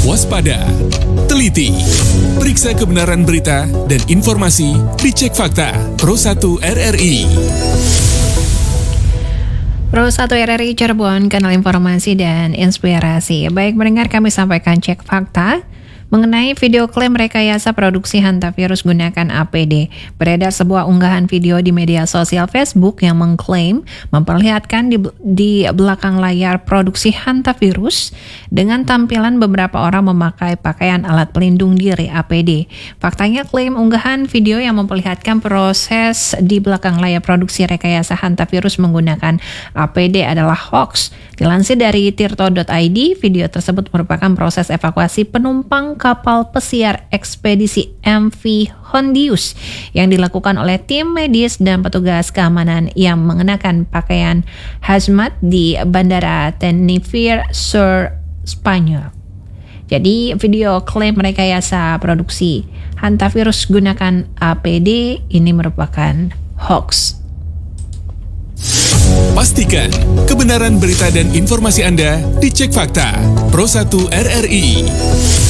Waspada, teliti, periksa kebenaran berita dan informasi dicek fakta. Pro 1 RRI. Pro 1 RRI Cirebon, kanal informasi dan inspirasi. Baik mendengar, kami sampaikan cek fakta mengenai video klaim rekayasa produksi hantavirus gunakan APD. Beredar sebuah unggahan video di media sosial Facebook yang mengklaim memperlihatkan di belakang layar produksi hantavirus dengan tampilan beberapa orang memakai pakaian alat pelindung diri APD. Faktanya, klaim unggahan video yang memperlihatkan proses di belakang layar produksi rekayasa hantavirus menggunakan APD adalah hoax. Dilansir dari tirto.id, video tersebut merupakan proses evakuasi penumpang kapal pesiar ekspedisi MV Hondius yang dilakukan oleh tim medis dan petugas keamanan yang mengenakan pakaian hazmat di Bandara Tenerife sur Spanyol. Jadi video klaim rekayasa produksi hantavirus gunakan APD ini merupakan hoax. Pastikan kebenaran berita dan informasi Anda dicek fakta. Pro 1 RRI.